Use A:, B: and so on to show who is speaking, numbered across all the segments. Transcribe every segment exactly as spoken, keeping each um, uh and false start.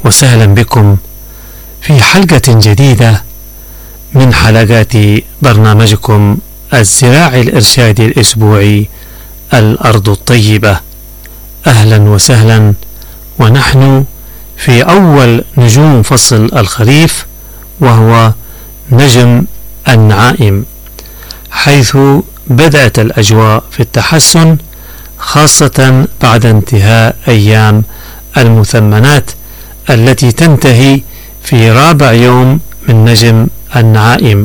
A: وسهلا بكم في حلقة جديدة من حلقات برنامجكم الزراعي الإرشادي الأسبوعي الأرض الطيبة. أهلا وسهلا، ونحن في أول نجوم فصل الخريف، وهو نجم النعائم، حيث بدأت الأجواء في التحسن، خاصة بعد انتهاء أيام المثمنات التي تنتهي في رابع يوم من نجم النعائم.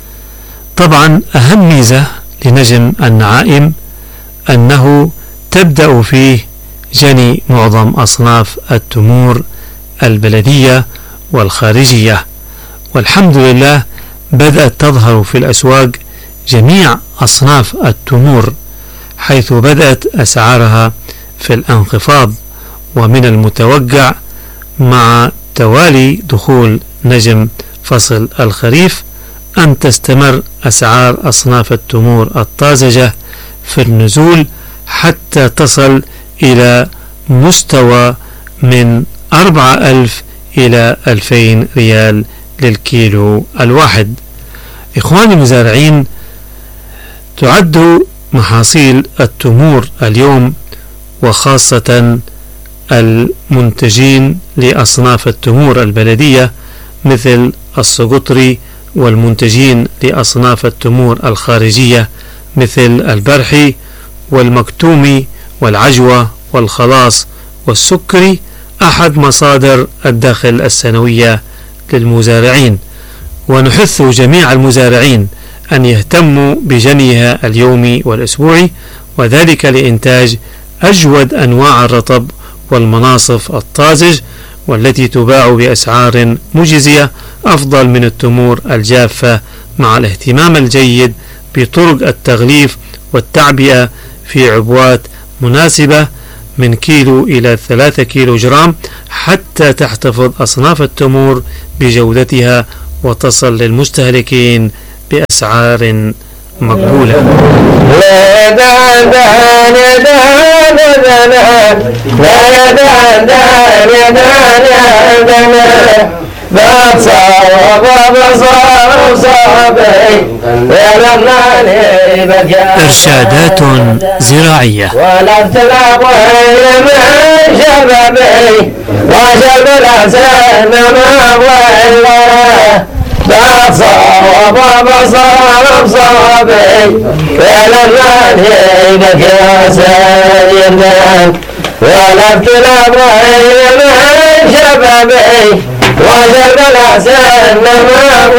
A: طبعا أهم ميزة لنجم النعائم أنه تبدأ فيه جني معظم أصناف التمور البلدية والخارجية، والحمد لله بدأت تظهر في الأسواق جميع أصناف التمور، حيث بدأت أسعارها في الانخفاض، ومن المتوقع مع توالي دخول نجم فصل الخريف أن تستمر أسعار أصناف التمور الطازجة في النزول حتى تصل إلى مستوى من أربعة ألف إلى ألفين ريال للكيلو الواحد. إخواني المزارعين، تعد محاصيل التمور اليوم، وخاصة المنتجين لأصناف التمور البلدية مثل السقطري، والمنتجين لأصناف التمور الخارجية مثل البرحي والمكتومي والعجوة والخلاص والسكري، أحد مصادر الدخل السنوية للمزارعين، ونحث جميع المزارعين أن يهتموا بجنيها اليومي والأسبوعي، وذلك لإنتاج أجود أنواع الرطب والمناصف الطازج، والتي تباع بأسعار مجزية أفضل من التمور الجافة، مع الاهتمام الجيد بطرق التغليف والتعبئة في عبوات مناسبة من كيلو إلى ثلاثة كيلو جرام، حتى تحتفظ أصناف التمور بجودتها وتصل للمستهلكين بأسعار مقبولة. إرشادات زراعية. ولا تلعب من شبابي وشرب الأحسن ما ولا بصار بصار صابي ولا ماني بكاسين ولا تلعب من شبابي وشرب الأحسن ما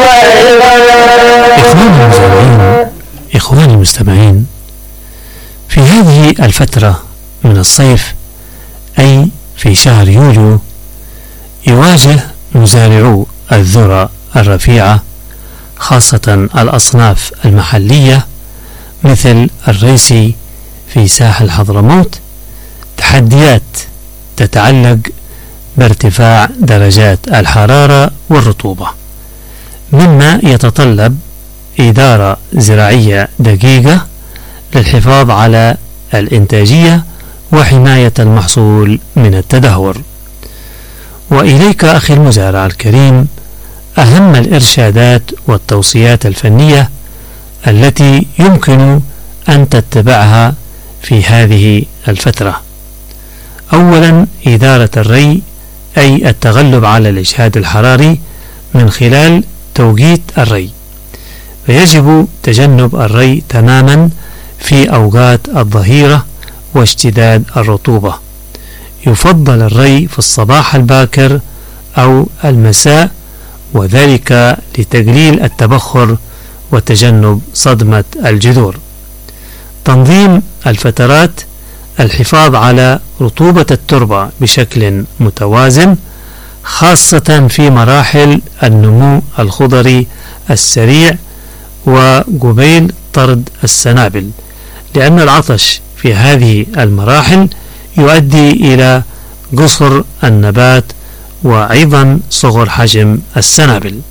A: ولا. إخواني المستمعين، في هذه الفترة من الصيف، أي في شهر يوليو، يواجه مزارعو الذرة الرفيعة، خاصة الأصناف المحلية مثل الريسي في ساحل حضرموت، تحديات تتعلق بارتفاع درجات الحرارة والرطوبة، مما يتطلب إدارة زراعية دقيقة للحفاظ على الإنتاجية وحماية المحصول من التدهور. وإليك أخي المزارع الكريم أهم الإرشادات والتوصيات الفنية التي يمكن أن تتبعها في هذه الفترة. أولا، إدارة الري، أي التغلب على الإجهاد الحراري من خلال توقيت الري، فيجب تجنب الري تماما في أوقات الظهيرة واشتداد الرطوبة. يفضل الري في الصباح الباكر أو المساء، وذلك لتقليل التبخر وتجنب صدمة الجذور. تنظيم الفترات، الحفاظ على رطوبة التربة بشكل متوازن، خاصة في مراحل النمو الخضري السريع وقبيل طرد السنابل، لأن العطش في هذه المراحل يؤدي إلى قصر النبات وأيضا صغر حجم السنابل.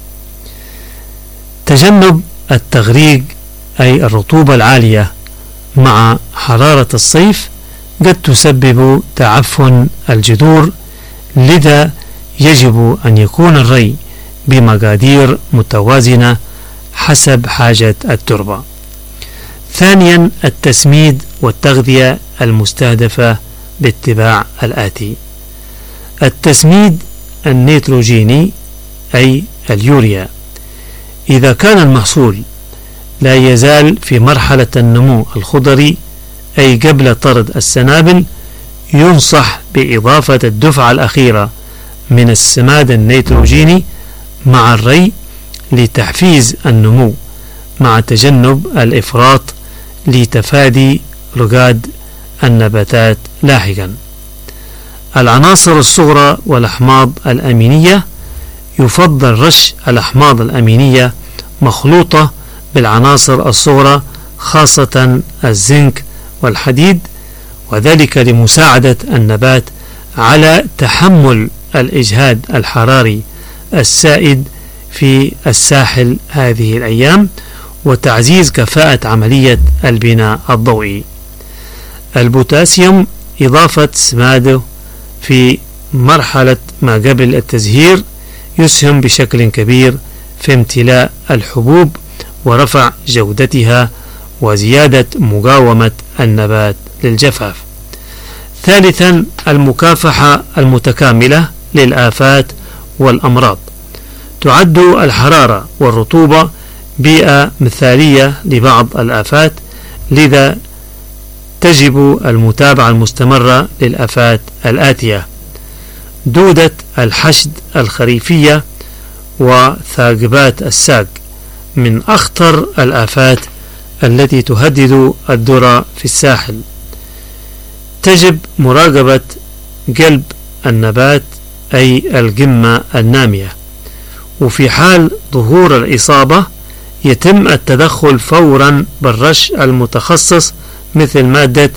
A: تجنب التغريق، أي الرطوبة العالية مع حرارة الصيف، قد تسبب تعفن الجذور، لذا يجب أن يكون الري بمقادير متوازنة حسب حاجة التربة. ثانيا، التسميد والتغذية المستهدفة باتباع الآتي: التسميد النيتروجيني أي اليوريا، إذا كان المحصول لا يزال في مرحلة النمو الخضري أي قبل طرد السنابل، ينصح بإضافة الدفعة الأخيرة من السماد النيتروجيني مع الري لتحفيز النمو مع تجنب الإفراط لتفادي رقاد النباتات لاحقا. العناصر الصغرى والأحماض الأمينية: يفضل رش الأحماض الأمينية مخلوطة بالعناصر الصغرى خاصة الزنك والحديد، وذلك لمساعدة النبات على تحمل الإجهاد الحراري السائد في الساحل هذه الأيام وتعزيز كفاءة عملية البناء الضوئي. البوتاسيوم: إضافة سماده في مرحلة ما قبل التزهير يسهم بشكل كبير في امتلاء الحبوب ورفع جودتها وزيادة مقاومة النبات للجفاف. ثالثا، المكافحة المتكاملة للآفات والأمراض. تعد الحرارة والرطوبة بيئة مثالية لبعض الآفات، لذا تجب المتابعة المستمرة للآفات الآتية: دودة الحشد الخريفية وثاقبات الساق من أخطر الآفات التي تهدد الذرة في الساحل. تجب مراقبة قلب النبات أي القمة النامية، وفي حال ظهور الإصابة يتم التدخل فورا بالرش المتخصص مثل مادة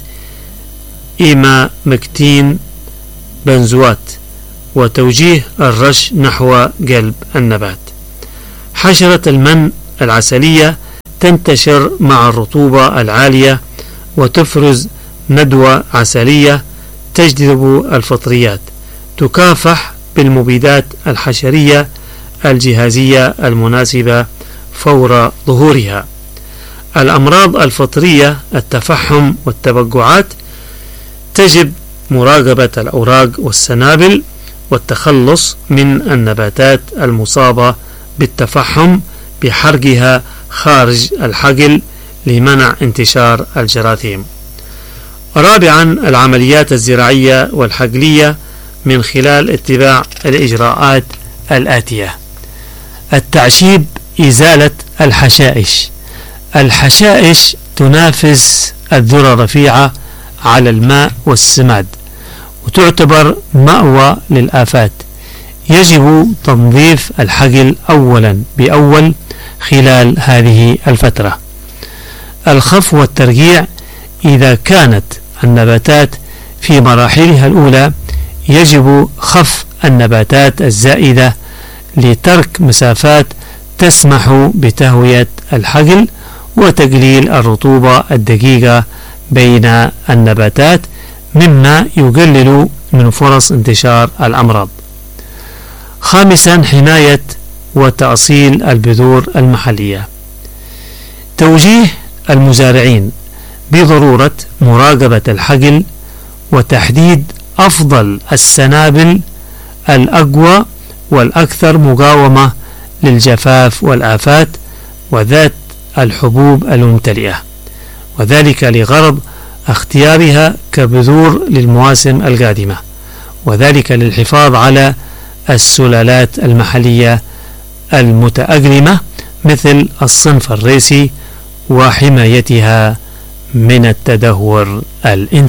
A: إيمامكتين بنزوات وتوجيه الرش نحو قلب النبات. حشرة المن العسلية تنتشر مع الرطوبة العالية وتفرز ندوة عسلية تجذب الفطريات، تكافح بالمبيدات الحشرية الجهازية المناسبة فور ظهورها. الأمراض الفطرية: التفحم والتبقعات، تجب مراقبة الأوراق والسنابل والتخلص من النباتات المصابة بالتفحم بحرقها خارج الحقل لمنع انتشار الجراثيم. رابعا، العمليات الزراعية والحقلية من خلال اتباع الإجراءات الآتية: التعشيب، إزالة الحشائش. الحشائش تنافس الذرة الرفيعة على الماء والسماد وتعتبر مأوى للآفات. يجب تنظيف الحقل أولا بأول خلال هذه الفترة. الخف والترقيع: إذا كانت النباتات في مراحلها الأولى يجب خف النباتات الزائدة لترك مسافات تسمح بتهوية الحقل وتقليل الرطوبة الدقيقة بين النباتات مما يقلل من فرص انتشار الأمراض. خامسا، حماية وتأصيل البذور المحلية. توجيه المزارعين بضرورة مراقبة الحقل وتحديد أفضل السنابل الأقوى والأكثر مقاومة للجفاف والآفات وذات الحبوب الممتلئة، وذلك لغرض اختيارها كبذور للمواسم القادمة، وذلك للحفاظ على السلالات المحلية المتأقلمة مثل الصنف الريسي وحمايتها من التدهور الإنتاجي.